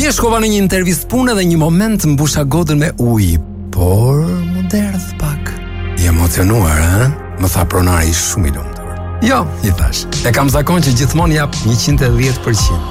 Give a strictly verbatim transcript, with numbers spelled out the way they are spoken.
Dje shkova në një intervistë pune dhe një moment mbusha gotën me ujë, por më derdh pak. I emocionuar, ha? Më tha pronari shumë i lumtur. Jo, i thash. E kam zakon që gjithmonë jap njëqind e dhjetë përqind.